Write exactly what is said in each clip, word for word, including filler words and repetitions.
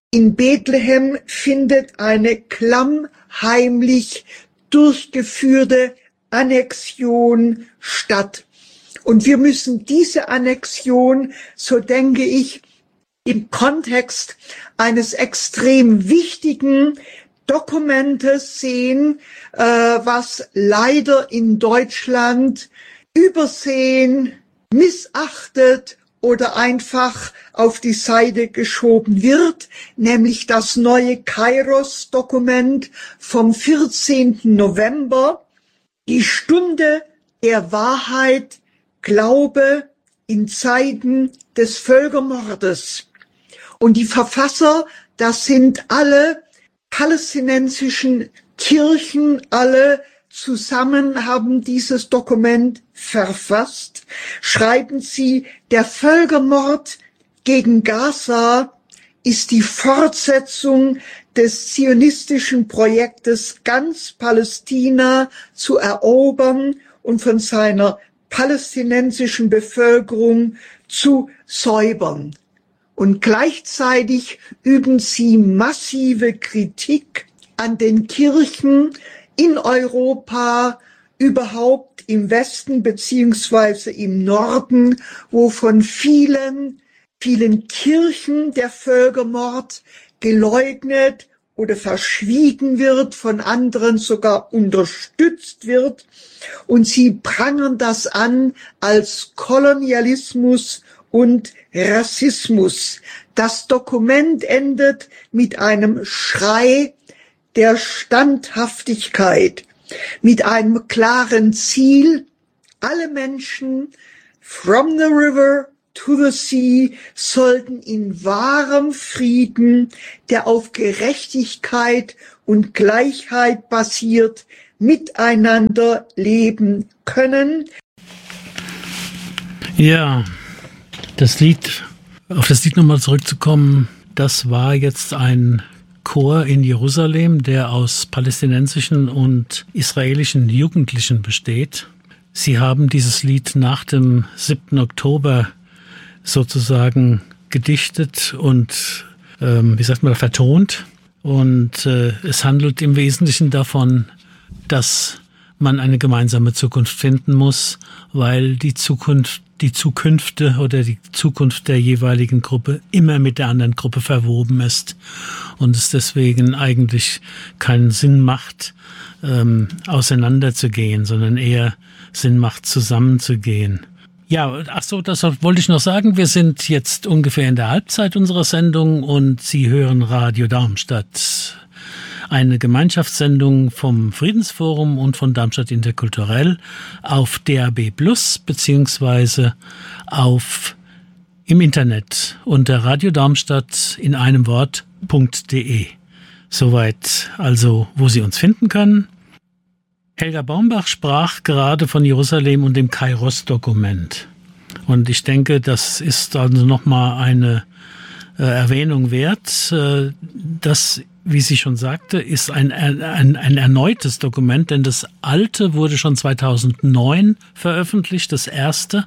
in Bethlehem findet eine klammheimlich durchgeführte Annexion statt. Und wir müssen diese Annexion, so denke ich, im Kontext eines extrem wichtigen Dokumentes sehen, äh, was leider in Deutschland übersehen, missachtet oder einfach auf die Seite geschoben wird, nämlich das neue Kairos-Dokument vom vierzehnten November, die Stunde der Wahrheit, Glaube in Zeiten des Völkermordes. Und die Verfasser, das sind alle palästinensischen Kirchen, alle zusammen haben dieses Dokument verfasst. Schreiben sie, der Völkermord gegen Gaza ist die Fortsetzung des zionistischen Projektes, ganz Palästina zu erobern und von seiner palästinensischen Bevölkerung zu säubern. Und gleichzeitig üben sie massive Kritik an den Kirchen in Europa, überhaupt im Westen beziehungsweise im Norden, wo von vielen, vielen Kirchen der Völkermord geleugnet oder verschwiegen wird, von anderen sogar unterstützt wird. Und sie prangern das an als Kolonialismus und Rassismus. Das Dokument endet mit einem Schrei der Standhaftigkeit, mit einem klaren Ziel. Alle Menschen from the river to the sea sollten in wahrem Frieden, der auf Gerechtigkeit und Gleichheit basiert, miteinander leben können. Ja, das Lied, auf das Lied nochmal zurückzukommen, das war jetzt ein Chor in Jerusalem, der aus palästinensischen und israelischen Jugendlichen besteht. Sie haben dieses Lied nach dem siebten Oktober sozusagen gedichtet und, ähm, wie sagt man, vertont. Und äh, es handelt im Wesentlichen davon, dass man eine gemeinsame Zukunft finden muss, weil die Zukunft, die Zukünfte oder die Zukunft der jeweiligen Gruppe immer mit der anderen Gruppe verwoben ist und es deswegen eigentlich keinen Sinn macht, ähm, auseinanderzugehen, sondern eher Sinn macht, zusammenzugehen. Ja, ach so, das wollte ich noch sagen. Wir sind jetzt ungefähr in der Halbzeit unserer Sendung und Sie hören Radio Darmstadt. Eine Gemeinschaftssendung vom Friedensforum und von Darmstadt Interkulturell auf D A B Plus beziehungsweise auf im Internet unter Radio Darmstadt in einem Wort.de. Soweit also, wo Sie uns finden können. Helga Baumbach sprach gerade von Jerusalem und dem Kairos-Dokument. Und ich denke, das ist also nochmal eine äh, Erwähnung wert. Äh, das, wie sie schon sagte, ist ein, ein, ein erneutes Dokument, denn das alte wurde schon zweitausendneun veröffentlicht, das erste.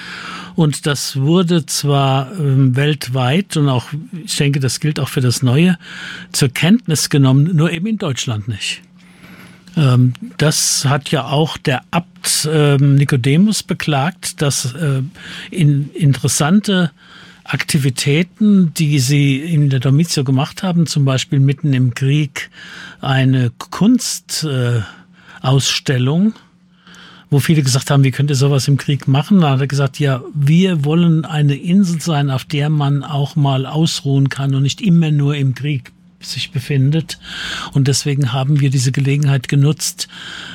Und das wurde zwar ähm, weltweit und auch, ich denke, das gilt auch für das neue, zur Kenntnis genommen, nur eben in Deutschland nicht. Ähm, das hat ja auch der Abt ähm, Nikodemus beklagt, dass äh, in interessante Aktivitäten, die sie in der Domitio gemacht haben, zum Beispiel mitten im Krieg eine Kunstausstellung, äh, wo viele gesagt haben, wie könnt ihr sowas im Krieg machen? Da hat er gesagt, ja, wir wollen eine Insel sein, auf der man auch mal ausruhen kann und nicht immer nur im Krieg sich befindet. Und deswegen haben wir diese Gelegenheit genutzt,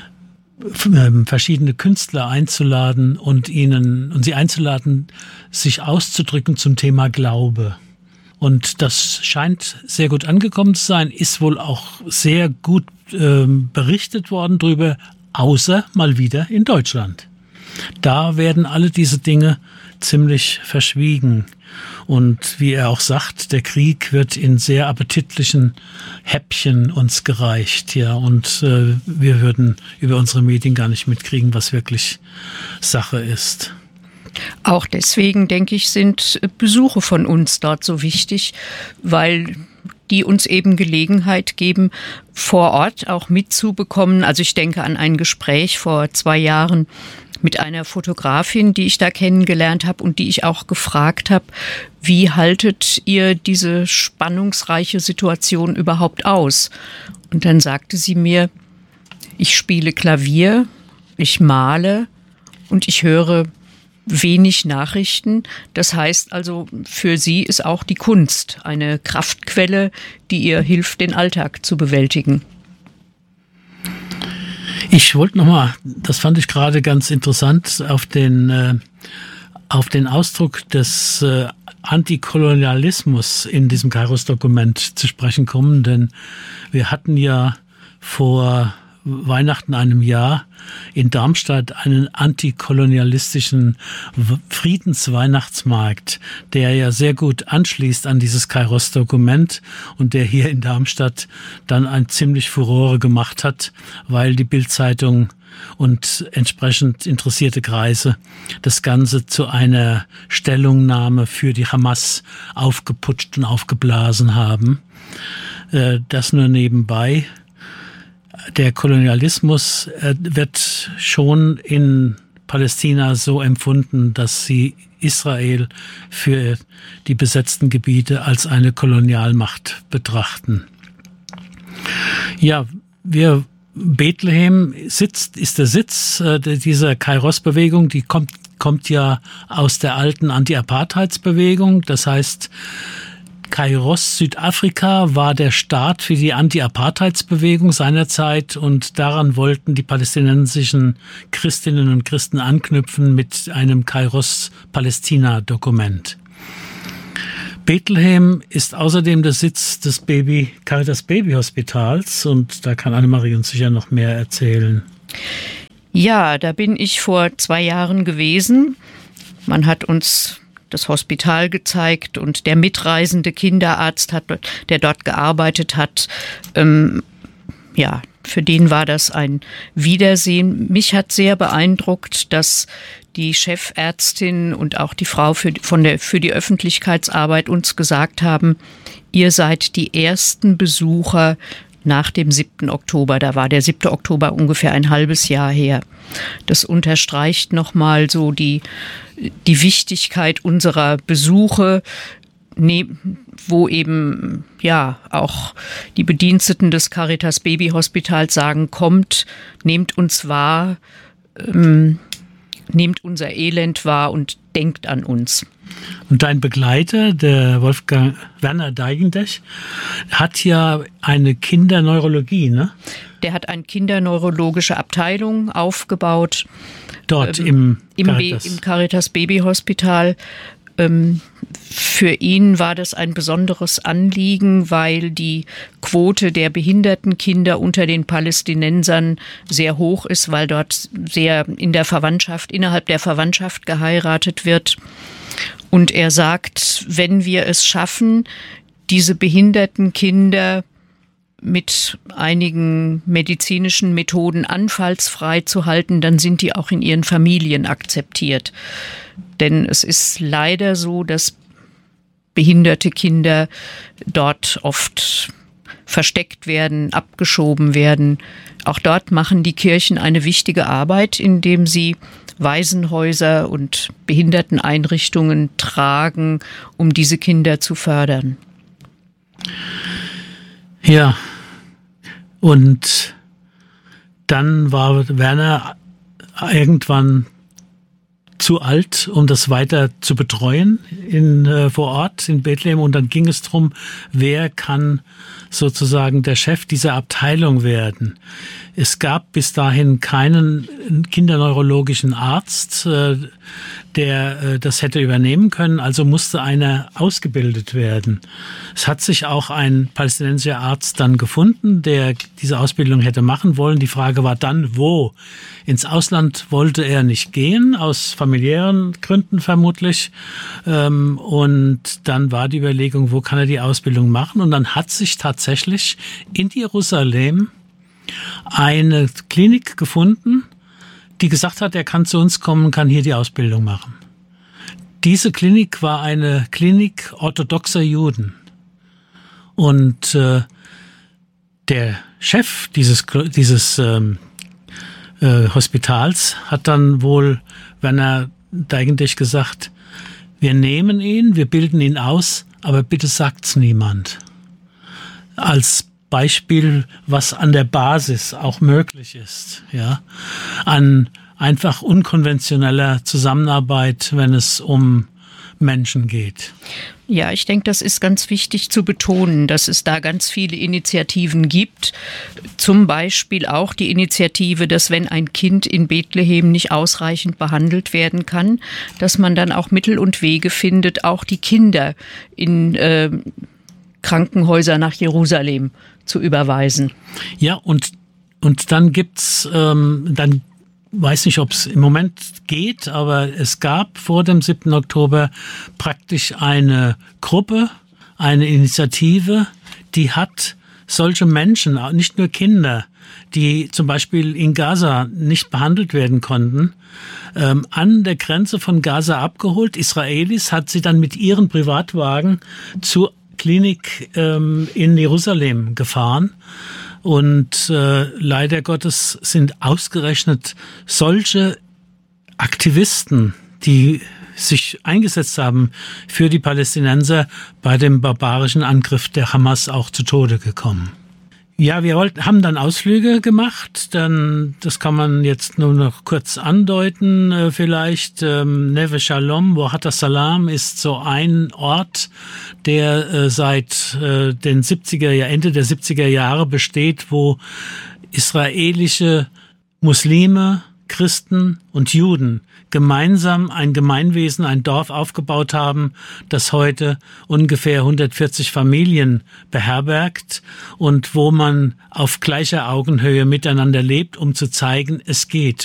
verschiedene Künstler einzuladen und ihnen und sie einzuladen, sich auszudrücken zum Thema Glaube. Und das scheint sehr gut angekommen zu sein, ist wohl auch sehr gut äh, berichtet worden drüber, außer mal wieder in Deutschland. Da werden alle diese Dinge ziemlich verschwiegen. Und wie er auch sagt, der Krieg wird in sehr appetitlichen Häppchen uns gereicht, ja, und äh, wir würden über unsere Medien gar nicht mitkriegen, was wirklich Sache ist. Auch deswegen, denke ich, sind Besuche von uns dort so wichtig, weil die uns eben Gelegenheit geben, vor Ort auch mitzubekommen. Also ich denke an ein Gespräch vor zwei Jahren mit einer Fotografin, die ich da kennengelernt habe und die ich auch gefragt habe, wie haltet ihr diese spannungsreiche Situation überhaupt aus? Und dann sagte sie mir, ich spiele Klavier, ich male und ich höre wenig Nachrichten. Das heißt also, für sie ist auch die Kunst eine Kraftquelle, die ihr hilft, den Alltag zu bewältigen. Ich wollte nochmal, das fand ich gerade ganz interessant, auf den, äh, auf den Ausdruck des äh, Antikolonialismus in diesem Kairos-Dokument zu sprechen kommen, denn wir hatten ja vor Weihnachten einem Jahr in Darmstadt einen antikolonialistischen Friedensweihnachtsmarkt, der ja sehr gut anschließt an dieses Kairos-Dokument und der hier in Darmstadt dann ein ziemlich Furore gemacht hat, weil die Bild-Zeitung und entsprechend interessierte Kreise das Ganze zu einer Stellungnahme für die Hamas aufgeputscht und aufgeblasen haben. Das nur nebenbei. Der Kolonialismus äh, wird schon in Palästina so empfunden, dass sie Israel für die besetzten Gebiete als eine Kolonialmacht betrachten. Ja, wir Bethlehem sitzt, ist der Sitz äh, dieser Kairos-Bewegung, die kommt, kommt ja aus der alten Anti-Apartheids-Bewegung, das heißt, Kairos Südafrika war der Start für die Anti-Apartheids-Bewegung seinerzeit und daran wollten die palästinensischen Christinnen und Christen anknüpfen mit einem Kairos-Palästina-Dokument. Bethlehem ist außerdem der Sitz des Baby, Caritas Baby Hospitals und da kann Annemarie uns sicher noch mehr erzählen. Ja, da bin ich vor zwei Jahren gewesen. Man hat uns das Hospital gezeigt und der mitreisende Kinderarzt, hat, der dort gearbeitet hat, ähm, ja, für den war das ein Wiedersehen. Mich hat sehr beeindruckt, dass die Chefärztin und auch die Frau für, von der, für die Öffentlichkeitsarbeit uns gesagt haben, ihr seid die ersten Besucher nach dem siebten Oktober. Da war der siebte Oktober ungefähr ein halbes Jahr her. Das unterstreicht nochmal so die die Wichtigkeit unserer Besuche, wo eben ja auch die Bediensteten des Caritas Baby Hospitals sagen, kommt, nehmt uns wahr, ähm, nehmt unser Elend wahr und denkt an uns. Und dein Begleiter, der Wolfgang Werner Deigendech, hat ja eine Kinderneurologie, ne? Der hat eine kinderneurologische Abteilung aufgebaut. Dort ähm, im, Caritas. im Caritas Baby Hospital. Ähm, für ihn war das ein besonderes Anliegen, weil die Quote der behinderten Kinder unter den Palästinensern sehr hoch ist, weil dort sehr in der Verwandtschaft, innerhalb der Verwandtschaft geheiratet wird. Und er sagt, wenn wir es schaffen, diese behinderten Kinder mit einigen medizinischen Methoden anfallsfrei zu halten, dann sind die auch in ihren Familien akzeptiert. Denn es ist leider so, dass behinderte Kinder dort oft versteckt werden, abgeschoben werden. Auch dort machen die Kirchen eine wichtige Arbeit, indem sie Waisenhäuser und Behinderteneinrichtungen tragen, um diese Kinder zu fördern. Ja, und dann war Werner irgendwann zu alt, um das weiter zu betreuen in, äh, vor Ort in Bethlehem. Und dann ging es darum, wer kann sozusagen der Chef dieser Abteilung werden. Es gab bis dahin keinen kinderneurologischen Arzt, äh, der äh, das hätte übernehmen können, also musste einer ausgebildet werden. Es hat sich auch ein palästinensischer Arzt dann gefunden, der diese Ausbildung hätte machen wollen. Die Frage war dann, wo? Ins Ausland wollte er nicht gehen, aus familiären Gründen vermutlich. Ähm, und dann war die Überlegung, wo kann er die Ausbildung machen? Und dann hat sich tatsächlich in Jerusalem eine Klinik gefunden, die gesagt hat, er kann zu uns kommen, kann hier die Ausbildung machen. Diese Klinik war eine Klinik orthodoxer Juden. Und äh, der Chef dieses, dieses ähm, äh, Hospitals hat dann wohl Werner Deigendich gesagt, wir nehmen ihn, wir bilden ihn aus, aber bitte sagt's niemand. Als Beispiel, was an der Basis auch möglich ist, ja, an einfach unkonventioneller Zusammenarbeit, wenn es um Menschen geht. Ja, ich denke, das ist ganz wichtig zu betonen, dass es da ganz viele Initiativen gibt. Zum Beispiel auch die Initiative, dass wenn ein Kind in Bethlehem nicht ausreichend behandelt werden kann, dass man dann auch Mittel und Wege findet, auch die Kinder in äh, Krankenhäuser nach Jerusalem zu überweisen. Ja, und, und dann gibt's, ähm, dann weiß nicht, ob es im Moment geht, aber es gab vor dem siebten Oktober praktisch eine Gruppe, eine Initiative, die hat solche Menschen, nicht nur Kinder, die zum Beispiel in Gaza nicht behandelt werden konnten, ähm, an der Grenze von Gaza abgeholt. Israelis hat sie dann mit ihren Privatwagen zur Klinik ähm, in Jerusalem gefahren. Und äh, leider Gottes sind ausgerechnet solche Aktivisten, die sich eingesetzt haben für die Palästinenser, bei dem barbarischen Angriff der Hamas auch zu Tode gekommen. Ja, wir wollten, haben dann Ausflüge gemacht, dann, das kann man jetzt nur noch kurz andeuten, äh, vielleicht, ähm, Neve Shalom, Wahat Salam ist so ein Ort, der äh, seit äh, den siebziger, ja, Ende der siebziger Jahre besteht, wo israelische Muslime, Christen und Juden gemeinsam ein Gemeinwesen, ein Dorf aufgebaut haben, das heute ungefähr hundertvierzig Familien beherbergt und wo man auf gleicher Augenhöhe miteinander lebt, um zu zeigen, es geht.